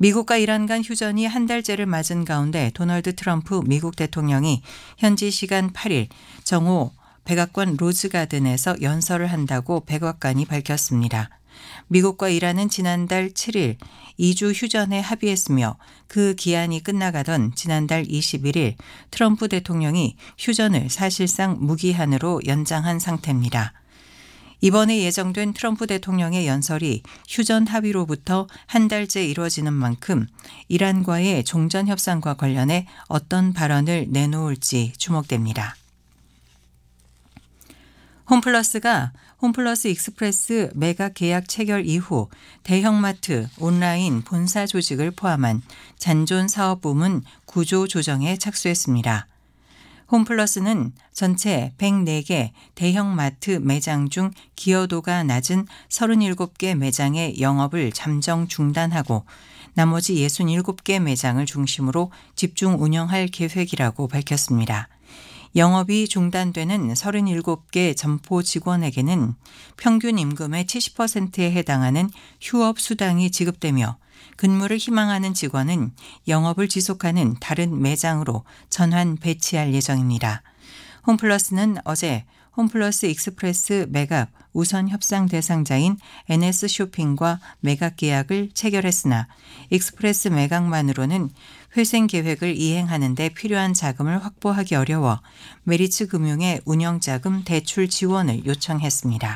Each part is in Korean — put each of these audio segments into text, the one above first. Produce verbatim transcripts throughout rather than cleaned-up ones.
미국과 이란 간 휴전이 한 달째를 맞은 가운데 도널드 트럼프 미국 대통령이 현지 시간 팔 일 정오 백악관 로즈가든에서 연설을 한다고 백악관이 밝혔습니다. 미국과 이란은 지난달 칠 일 이 주 휴전에 합의했으며 그 기한이 끝나가던 지난달 이십일 일 트럼프 대통령이 휴전을 사실상 무기한으로 연장한 상태입니다. 이번에 예정된 트럼프 대통령의 연설이 휴전 합의로부터 한 달째 이루어지는 만큼 이란과의 종전 협상과 관련해 어떤 발언을 내놓을지 주목됩니다. 홈플러스가 홈플러스 익스프레스 매각 계약 체결 이후 대형마트 온라인 본사 조직을 포함한 잔존 사업 부문 구조 조정에 착수했습니다. 홈플러스는 전체 백사 개 대형마트 매장 중 기여도가 낮은 서른일곱 개 매장의 영업을 잠정 중단하고 나머지 육십칠 개 매장을 중심으로 집중 운영할 계획이라고 밝혔습니다. 영업이 중단되는 서른일곱 개 점포 직원에게는 평균 임금의 칠십 퍼센트에 해당하는 휴업 수당이 지급되며 근무를 희망하는 직원은 영업을 지속하는 다른 매장으로 전환 배치할 예정입니다. 홈플러스는 어제 홈플러스 익스프레스 매각 우선 협상 대상자인 엔에스쇼핑과 매각 계약을 체결했으나 익스프레스 매각만으로는 회생 계획을 이행하는 데 필요한 자금을 확보하기 어려워 메리츠 금융의 운영자금 대출 지원을 요청했습니다.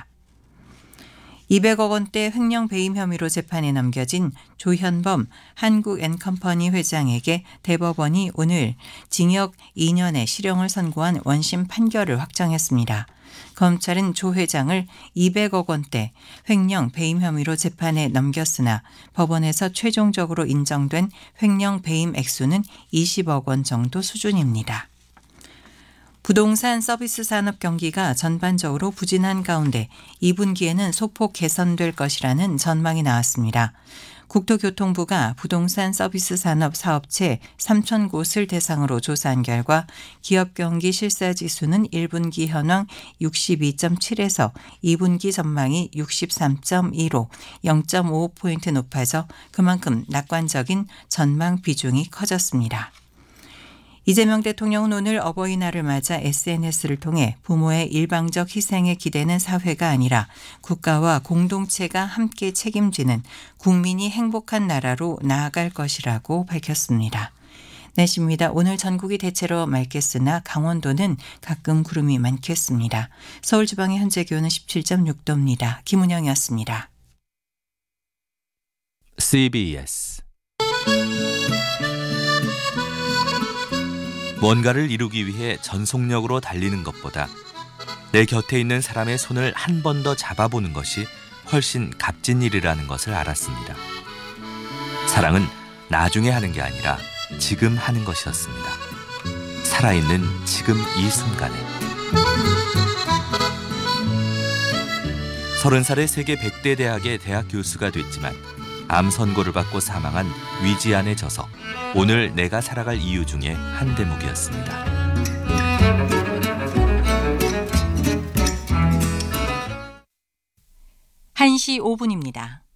이백억 원대 횡령 배임 혐의로 재판에 넘겨진 조현범 한국앤컴퍼니 회장에게 대법원이 오늘 징역 이 년의 실형을 선고한 원심 판결을 확정했습니다. 검찰은 조 회장을 이백억 원대 횡령 배임 혐의로 재판에 넘겼으나 법원에서 최종적으로 인정된 횡령 배임 액수는 이십억 원 정도 수준입니다. 부동산 서비스 산업 경기가 전반적으로 부진한 가운데 이 분기에는 소폭 개선될 것이라는 전망이 나왔습니다. 국토교통부가 부동산 서비스 산업 사업체 삼천 곳을 대상으로 조사한 결과 기업 경기 실사지수는 일 분기 현황 육십이 점 칠에서 이 분기 전망이 육십삼 점 이로 영 점 오오 포인트 높아져 그만큼 낙관적인 전망 비중이 커졌습니다. 이재명 대통령은 오늘 어버이날을 맞아 에스엔에스를 통해 부모의 일방적 희생에 기대는 사회가 아니라 국가와 공동체가 함께 책임지는 국민이 행복한 나라로 나아갈 것이라고 밝혔습니다. 날씨입니다. 오늘 전국이 대체로 맑겠으나 강원도는 가끔 구름이 많겠습니다. 서울 지방의 현재 기온은 십칠 점 육 도입니다. 김은영이었습니다. 씨비에스 뭔가를 이루기 위해 전속력으로 달리는 것보다 내 곁에 있는 사람의 손을 한 번 더 잡아보는 것이 훨씬 값진 일이라는 것을 알았습니다. 사랑은 나중에 하는 게 아니라 지금 하는 것이었습니다. 살아있는 지금 이 순간에. 서른 살에 세계 백 대 대학의 대학 교수가 됐지만 암 선고를 받고 사망한 위지안의 저서 오늘 내가 살아갈 이유 중에 한 대목이었습니다. 한 시 오 분입니다.